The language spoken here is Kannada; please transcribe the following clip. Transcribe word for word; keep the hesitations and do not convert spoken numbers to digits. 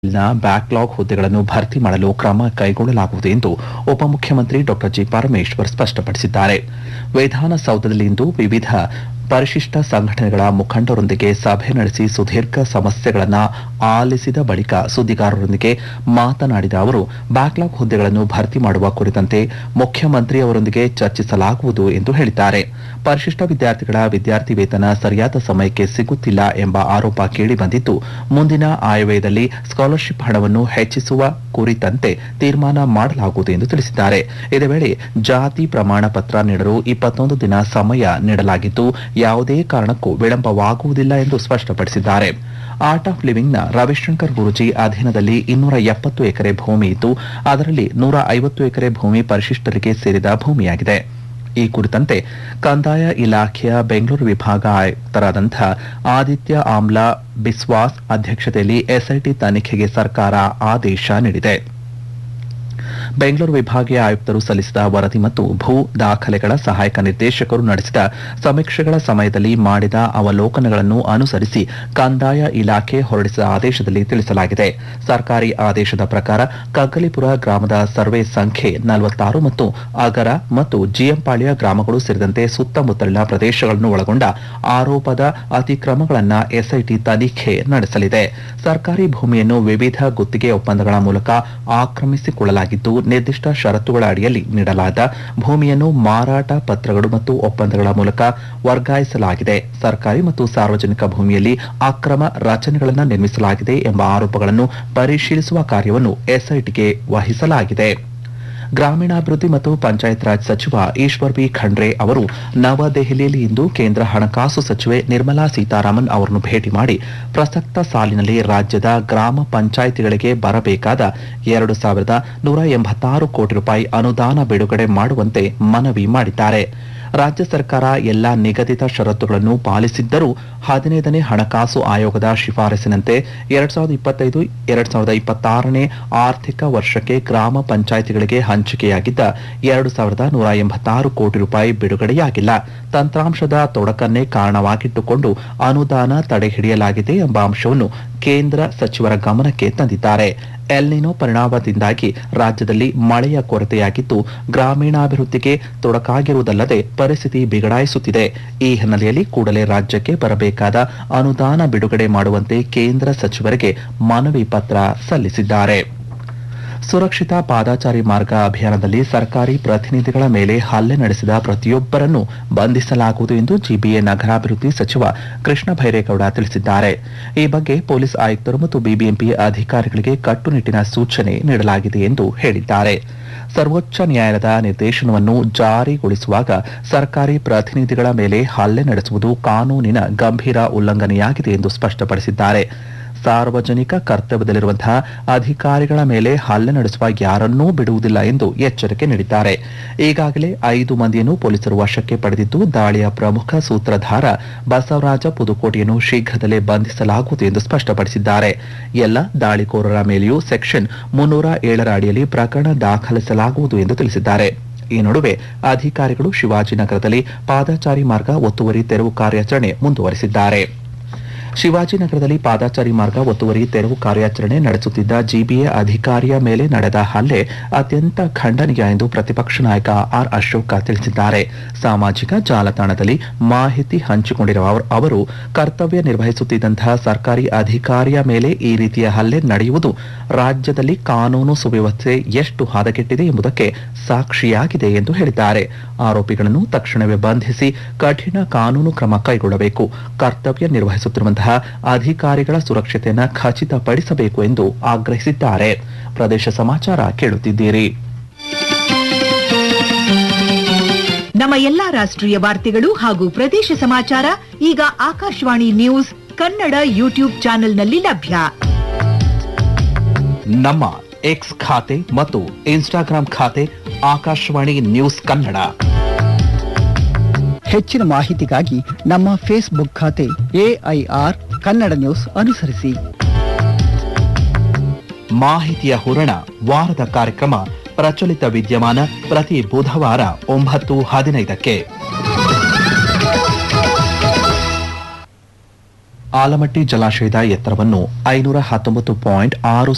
ನ ಬ್ಯಾಕ್ಲಾಗ್ ಹುದ್ದೆಗಳನ್ನು ಭರ್ತಿ ಮಾಡಲು ಕ್ರಮ ಕೈಗೊಳ್ಳಲಾಗುವುದು ಎಂದು ಉಪಮುಖ್ಯಮಂತ್ರಿ ಡಾ ಜಿ ಪರಮೇಶ್ವರ್ ಸ್ಪಷ್ಟಪಡಿಸಿದ್ದಾರೆ. ವಿಧಾನಸೌಧದಲ್ಲಿಂದು ವಿವಿಧ ಪರಿಶಿಷ್ಟ ಸಂಘಟನೆಗಳ ಮುಖಂಡರೊಂದಿಗೆ ಸಭೆ ನಡೆಸಿ ಸುದೀರ್ಘ ಸಮಸ್ಯೆಗಳನ್ನು ಆಲಿಸಿದ ಬಳಿಕ ಸುದ್ದಿಗಾರರೊಂದಿಗೆ ಮಾತನಾಡಿದ ಅವರು, ಬ್ಯಾಕ್ಲಾಗ್ ಹುದ್ದೆಗಳನ್ನು ಭರ್ತಿ ಮಾಡುವ ಕುರಿತಂತೆ ಮುಖ್ಯಮಂತ್ರಿ ಅವರೊಂದಿಗೆ ಚರ್ಚಿಸಲಾಗುವುದು ಎಂದು ಹೇಳಿದ್ದಾರೆ. ಪರಿಶಿಷ್ಟ ವಿದ್ಯಾರ್ಥಿಗಳ ವಿದ್ಯಾರ್ಥಿ ವೇತನ ಸರಿಯಾದ ಸಮಯಕ್ಕೆ ಸಿಗುತ್ತಿಲ್ಲ ಎಂಬ ಆರೋಪ ಕೇಳಿಬಂದಿದ್ದು, ಮುಂದಿನ ಆಯವ್ಯಯದಲ್ಲಿ ಸ್ಕಾಲರ್ಶಿಪ್ ಹಣವನ್ನು ಹೆಚ್ಚಿಸುವ ಕುರಿತಂತೆ ತೀರ್ಮಾನ ಮಾಡಲಾಗುವುದು ಎಂದು ತಿಳಿಸಿದ್ದಾರೆ. ಇದೇ ವೇಳೆ ಜಾತಿ ಪ್ರಮಾಣ ಪತ್ರ ನೀಡಲು ಇಪ್ಪತ್ತೊಂದು ದಿನ ಸಮಯ ನೀಡಲಾಗಿದ್ದು, ಯಾವುದೇ ಕಾರಣಕ್ಕೂ ವಿಳಂಬವಾಗುವುದಿಲ್ಲ ಎಂದು ಸ್ಪಷ್ಟಪಡಿಸಿದ್ದಾರೆ. ಆರ್ಟ್ ಆಫ್ ಲಿವಿಂಗ್ನ ರವಿಶಂಕರ್ ಗುರೂಜಿ ಅಧೀನದಲ್ಲಿ ಇನ್ನೂರ ಎಪ್ಪತ್ತು ಎಕರೆ ಭೂಮಿ ಇದ್ದು, ಅದರಲ್ಲಿ ನೂರ ಐವತ್ತು ಎಕರೆ ಭೂಮಿ ಪರಿಶಿಷ್ಟರಿಗೆ ಸೇರಿದ ಭೂಮಿಯಾಗಿದೆ. ಈ ಕುರಿತಂತೆ ಕಂದಾಯ ಇಲಾಖೆಯ ಬೆಂಗಳೂರು ವಿಭಾಗ ಆಯುಕ್ತರಾದಂಥ ಆದಿತ್ಯ ಆಮ್ಲಾ ಬಿಸ್ವಾಸ್ ಅಧ್ಯಕ್ಷತೆಯಲ್ಲಿ ಎಸ್ಐಟಿ ತನಿಖೆಗೆ ಸರ್ಕಾರ ಆದೇಶ ನೀಡಿದೆ. ಬೆಂಗಳೂರು ವಿಭಾಗೀಯ ಆಯುಕ್ತರು ಸಲ್ಲಿಸಿದ ವರದಿ ಮತ್ತು ಭೂ ದಾಖಲೆಗಳ ಸಹಾಯಕ ನಿರ್ದೇಶಕರು ನಡೆಸಿದ ಸಮೀಕ್ಷೆಗಳ ಸಮಯದಲ್ಲಿ ಮಾಡಿದ ಅವಲೋಕನಗಳನ್ನು ಅನುಸರಿಸಿ ಕಂದಾಯ ಇಲಾಖೆ ಹೊರಡಿಸಿದ ಆದೇಶದಲ್ಲಿ ತಿಳಿಸಲಾಗಿದೆ. ಸರ್ಕಾರಿ ಆದೇಶದ ಪ್ರಕಾರ ಕಗ್ಗಲಿಪುರ ಗ್ರಾಮದ ಸರ್ವೆ ಸಂಖ್ಯೆ ನಲವತ್ತಾರು ಮತ್ತು ಅಗರ ಮತ್ತು ಜಿಎಂಪಾಳ್ಯ ಗ್ರಾಮಗಳು ಸೇರಿದಂತೆ ಸುತ್ತಮುತ್ತಲಿನ ಪ್ರದೇಶಗಳನ್ನು ಒಳಗೊಂಡ ಆರೋಪದ ಅತಿಕ್ರಮಗಳನ್ನು ಎಸ್ಐಟಿ ತನಿಖೆ ನಡೆಸಲಿದೆ. ಸರ್ಕಾರಿ ಭೂಮಿಯನ್ನು ವಿವಿಧ ಗುತ್ತಿಗೆ ಒಪ್ಪಂದಗಳ ಮೂಲಕ ಆಕ್ರಮಿಸಿಕೊಳ್ಳಲಾಗಿದ್ದು, ನಿರ್ದಿಷ್ಟ ಷರತ್ತುಗಳ ಅಡಿಯಲ್ಲಿ ನೀಡಲಾದ ಭೂಮಿಯನ್ನು ಮಾರಾಟ ಪತ್ರಗಳು ಮತ್ತು ಒಪ್ಪಂದಗಳ ಮೂಲಕ ವರ್ಗಾಯಿಸಲಾಗಿದೆ. ಸರ್ಕಾರಿ ಮತ್ತು ಸಾರ್ವಜನಿಕ ಭೂಮಿಯಲ್ಲಿ ಅಕ್ರಮ ರಚನೆಗಳನ್ನು ನಿರ್ಮಿಸಲಾಗಿದೆ ಎಂಬ ಆರೋಪಗಳನ್ನು ಪರಿಶೀಲಿಸುವ ಕಾರ್ಯವನ್ನು ಎಸ್ಐಟಿಗೆ ವಹಿಸಲಾಗಿದೆ. ಗ್ರಾಮೀಣಾಭಿವೃದ್ಧಿ ಮತ್ತು ಪಂಚಾಯತ್ ರಾಜ್ ಸಚಿವ ಈಶ್ವರ್ ಬಿ ಖಂಡ್ರೆ ಅವರು ನವದೆಹಲಿಯಲ್ಲಿ ಇಂದು ಕೇಂದ್ರ ಹಣಕಾಸು ಸಚಿವೆ ನಿರ್ಮಲಾ ಸೀತಾರಾಮನ್ ಅವರನ್ನು ಭೇಟಿ ಮಾಡಿ ಪ್ರಸಕ್ತ ಸಾಲಿನಲ್ಲಿ ರಾಜ್ಯದ ಗ್ರಾಮ ಪಂಚಾಯಿತಿಗಳಿಗೆ ಬರಬೇಕಾದ ಎರಡು ಸಾವಿರದ ನೂರ ಎಂಬತ್ತಾರು ಕೋಟಿ ರೂಪಾಯಿ ಅನುದಾನ ಬಿಡುಗಡೆ ಮಾಡುವಂತೆ ಮನವಿ ಮಾಡಿದ್ದಾರೆ. ರಾಜ್ಯ ಸರ್ಕಾರ ಎಲ್ಲಾ ನಿಗದಿತ ಷರತ್ತುಗಳನ್ನು ಪಾಲಿಸಿದ್ದರೂ ಹದಿನೈದನೇ ಹಣಕಾಸು ಆಯೋಗದ ಶಿಫಾರಸಿನಂತೆ ಎರಡ್ ಸಾವಿರದ ಇಪ್ಪತ್ತೈದು ಎರಡ್ ಸಾವಿರದ ಇಪ್ಪತ್ತಾರನೇ ಆರ್ಥಿಕ ವರ್ಷಕ್ಕೆ ಗ್ರಾಮ ಪಂಚಾಯಿತಿಗಳಿಗೆ ಹಂಚಿಕೆಯಾಗಿದ್ದ ಎರಡು ಸಾವಿರದ ನೂರ ಎಂಬತ್ತಾರು ಕೋಟಿ ರೂಪಾಯಿ ಬಿಡುಗಡೆಯಾಗಿಲ್ಲ. ತಂತ್ರಾಂಶದ ತೊಡಕನ್ನೇ ಕಾರಣವಾಗಿಟ್ಟುಕೊಂಡು ಅನುದಾನ ತಡೆಹಿಡಿಯಲಾಗಿದೆ ಎಂಬ ಅಂಶವನ್ನು ಕೇಂದ್ರ ಸಚಿವರ ಗಮನಕ್ಕೆ ತಂದಿದ್ದಾರೆ. ಎಲ್ನಿನೋ ಪರಿಣಾಮದಿಂದಾಗಿ ರಾಜ್ಯದಲ್ಲಿ ಮಳೆಯ ಕೊರತೆಯಾಗಿದ್ದು, ಗ್ರಾಮೀಣಾಭಿವೃದ್ಧಿಗೆ ತೊಡಕಾಗಿರುವುದಲ್ಲದೆ ಪರಿಸ್ಥಿತಿ ಬಿಗಡಾಯಿಸುತ್ತಿದೆ. ಈ ಹಿನ್ನೆಲೆಯಲ್ಲಿ ಕೂಡಲೇ ರಾಜ್ಯಕ್ಕೆ ಬರಬೇಕಾದ ಅನುದಾನ ಬಿಡುಗಡೆ ಮಾಡುವಂತೆ ಕೇಂದ್ರ ಸಚಿವರಿಗೆ ಮನವಿ ಪತ್ರ ಸಲ್ಲಿಸಿದ್ದಾರೆ. ಸುರಕ್ಷಿತ ಪಾದಚಾರಿ ಮಾರ್ಗ ಅಭಿಯಾನದಲ್ಲಿ ಸರ್ಕಾರಿ ಪ್ರತಿನಿಧಿಗಳ ಮೇಲೆ ಹಲ್ಲೆ ನಡೆಸಿದ ಪ್ರತಿಯೊಬ್ಬರನ್ನು ಬಂಧಿಸಲಾಗುವುದು ಎಂದು ಜಿಬಿಎ ನಗರಾಭಿವೃದ್ಧಿ ಸಚಿವ ಕೃಷ್ಣ ಭೈರೇಗೌಡ ತಿಳಿಸಿದ್ದಾರೆ. ಈ ಬಗ್ಗೆ ಪೊಲೀಸ್ ಆಯುಕ್ತರು ಮತ್ತು ಬಿಬಿಎಂಪಿ ಅಧಿಕಾರಿಗಳಿಗೆ ಕಟ್ಟುನಿಟ್ಟಿನ ಸೂಚನೆ ನೀಡಲಾಗಿದೆ ಎಂದು ಹೇಳಿದ್ದಾರೆ. ಸರ್ವೋಚ್ಚ ನ್ಯಾಯಾಲಯದ ನಿರ್ದೇಶನವನ್ನು ಜಾರಿಗೊಳಿಸುವಾಗ ಸರ್ಕಾರಿ ಪ್ರತಿನಿಧಿಗಳ ಮೇಲೆ ಹಲ್ಲೆ ನಡೆಸುವುದು ಕಾನೂನಿನ ಗಂಭೀರ ಉಲ್ಲಂಘನೆಯಾಗಿದೆ ಎಂದು ಸ್ಪಷ್ಟಪಡಿಸಿದ್ದಾರೆ. ಸಾರ್ವಜನಿಕ ಕರ್ತವ್ಯದಲ್ಲಿರುವಂತಹ ಅಧಿಕಾರಿಗಳ ಮೇಲೆ ಹಲ್ಲೆ ನಡೆಸುವ ಯಾರನ್ನೂ ಬಿಡುವುದಿಲ್ಲ ಎಂದು ಎಚ್ಚರಿಕೆ ನೀಡಿದ್ದಾರೆ. ಈಗಾಗಲೇ ಐದು ಮಂದಿಯನ್ನು ಪೊಲೀಸರು ವಶಕ್ಕೆ ಪಡೆದಿದ್ದು, ದಾಳಿಯ ಪ್ರಮುಖ ಸೂತ್ರಧಾರ ಬಸವರಾಜ ಪುದುಕೋಟೆಯನ್ನು ಶೀಘ್ರದಲ್ಲೇ ಬಂಧಿಸಲಾಗುವುದು ಎಂದು ಸ್ಪಷ್ಟಪಡಿಸಿದ್ದಾರೆ. ಎಲ್ಲ ದಾಳಿಕೋರರ ಮೇಲೆಯೂ ಸೆಕ್ಷನ್ ಮುನ್ನೂರ ಏಳರ ಅಡಿಯಲ್ಲಿ ಪ್ರಕರಣ ದಾಖಲಿಸಲಾಗುವುದು ಎಂದು ತಿಳಿಸಿದ್ದಾರೆ. ಈ ನಡುವೆ ಅಧಿಕಾರಿಗಳು ಶಿವಾಜಿನಗರದಲ್ಲಿ ಪಾದಚಾರಿ ಮಾರ್ಗ ಒತ್ತುವರಿ ತೆರವು ಕಾರ್ಯಾಚರಣೆ ಮುಂದುವರೆಸಿದ್ದಾರೆ. ಶಿವಾಜಿನಗರದಲ್ಲಿ ಪಾದಚಾರಿ ಮಾರ್ಗ ಒತ್ತುವರಿ ತೆರವು ಕಾರ್ಯಾಚರಣೆ ನಡೆಸುತ್ತಿದ್ದ ಜಿಬಿಎ ಅಧಿಕಾರಿಯ ಮೇಲೆ ನಡೆದ ಹಲ್ಲೆ ಅತ್ಯಂತ ಖಂಡನೀಯ ಎಂದು ಪ್ರತಿಪಕ್ಷ ನಾಯಕ ಆರ್ ಅಶೋಕ ತಿಳಿಸಿದ್ದಾರೆ. ಸಾಮಾಜಿಕ ಜಾಲತಾಣದಲ್ಲಿ ಮಾಹಿತಿ ಹಂಚಿಕೊಂಡಿರುವ ಅವರು ಕರ್ತವ್ಯ ನಿರ್ವಹಿಸುತ್ತಿದ್ದಂತಹ ಸರ್ಕಾರಿ ಅಧಿಕಾರಿಯ ಮೇಲೆ ಈ ರೀತಿಯ ಹಲ್ಲೆ ನಡೆಯುವುದು ರಾಜ್ಯದಲ್ಲಿ ಕಾನೂನು ಸುವ್ಯವಸ್ಥೆ ಎಷ್ಟು ಹದಗೆಟ್ಟಿದೆ ಎಂಬುದಕ್ಕೆ ಸಾಕ್ಷಿಯಾಗಿದೆ ಎಂದು ಹೇಳಿದ್ದಾರೆ. ಆರೋಪಿಗಳನ್ನು ತಕ್ಷಣವೇ ಬಂಧಿಸಿ ಕಠಿಣ ಕಾನೂನು ಕ್ರಮ ಕೈಗೊಳ್ಳಬೇಕು. ಕರ್ತವ್ಯ ನಿರ್ವಹಿಸುತ್ತಿರುವಂತಹ ಅಧಿಕಾರಿಗಳ ಸುರಕ್ಷತೆಯನ್ನು ಖಚಿತಪಡಿಸಬೇಕು ಎಂದು ಆಗ್ರಹಿಸಿದ್ದಾರೆ. ಪ್ರದೇಶ ಸಮಾಚಾರ ಕೇಳುತ್ತಿದ್ದೀರಿ. ನಮ್ಮ ಎಲ್ಲಾ ರಾಷ್ಟ್ರೀಯ ವಾರ್ತೆಗಳು ಹಾಗೂ ಪ್ರದೇಶ ಸಮಾಚಾರ ಈಗ ಆಕಾಶವಾಣಿ ನ್ಯೂಸ್ ಕನ್ನಡ ಯೂಟ್ಯೂಬ್ ಚಾನೆಲ್ನಲ್ಲಿ ಲಭ್ಯ. ನಮ್ಮ ಎಕ್ಸ್ ಖಾತೆ ಮತ್ತು ಇನ್ಸ್ಟಾಗ್ರಾಂ ಖಾತೆ ಆಕಾಶವಾಣಿ ನ್ಯೂಸ್ ಕನ್ನಡ. ಹೆಚ್ಚಿನ ಮಾಹಿತಿಗಾಗಿ ನಮ್ಮ ಫೇಸ್ಬುಕ್ ಖಾತೆ ಎಐಆರ್ ಕನ್ನಡ ನ್ಯೂಸ್ ಅನುಸರಿಸಿ. ಮಾಹಿತಿಯ ಹೂರಣ ವಾರದ ಕಾರ್ಯಕ್ರಮ ಪ್ರಚಲಿತ ವಿದ್ಯಮಾನ ಪ್ರತಿ ಬುಧವಾರ ಒಂಬತ್ತು ಹದಿನೈದಕ್ಕೆ. ಆಲಮಟ್ಟಿ ಜಲಾಶಯದ ಎತ್ತರವನ್ನು ಐನೂರ ಹತ್ತೊಂಬತ್ತು ಪಾಯಿಂಟ್ ಆರು